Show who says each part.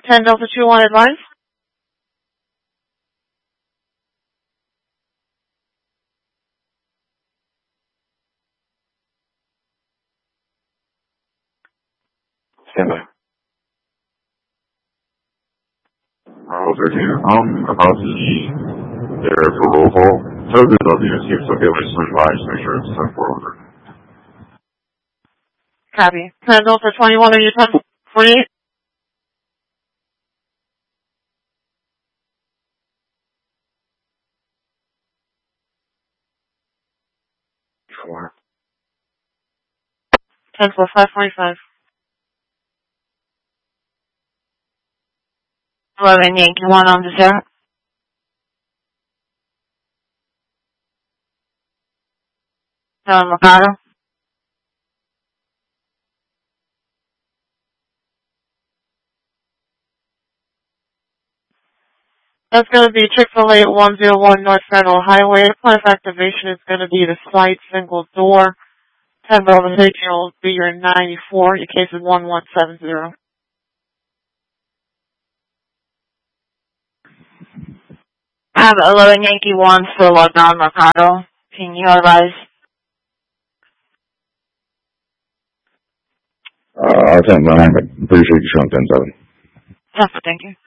Speaker 1: 10 Delta 2-1 advise.
Speaker 2: Stand by. Bravo 13. About the air for roll call. Tell the W seems okay with switch by, just make sure it's 10-4 over.
Speaker 1: Copy. 10 Delta 21, are you 10-48?
Speaker 2: Four.
Speaker 1: 10-4-5-45.
Speaker 3: 11 Yankee 1 on the 0. Mercado.
Speaker 1: That's going to be Chick-fil-A at 101 North Federal Highway. The plan of activation is going to be the site single door. 10 Bravo 13 will be your 94. Your case is 1170.
Speaker 3: I have 11 Yankee 1 still logged on Mercado. Can you advise?
Speaker 2: I'll send mine, but I'm pretty sure you showing 10-7.
Speaker 3: Yes, thank you.